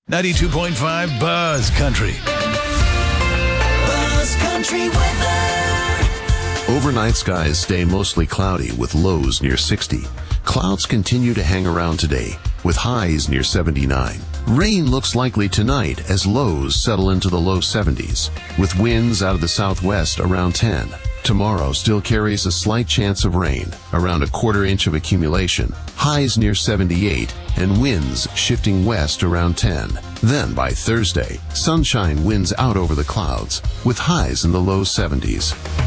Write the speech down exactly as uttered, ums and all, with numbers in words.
ninety-two point five Buzz Country. Buzz Country weather. Overnight skies stay mostly cloudy with lows near sixty. Clouds continue to hang around today with highs near seventy-nine. Rain looks likely tonight as lows settle into the low seventies, with winds out of the southwest around ten. Tomorrow still carries a slight chance of rain, around a quarter inch of accumulation, highs near seventy-eight, and winds shifting west around ten. Then by Thursday, sunshine winds out over the clouds, with highs in the low seventies.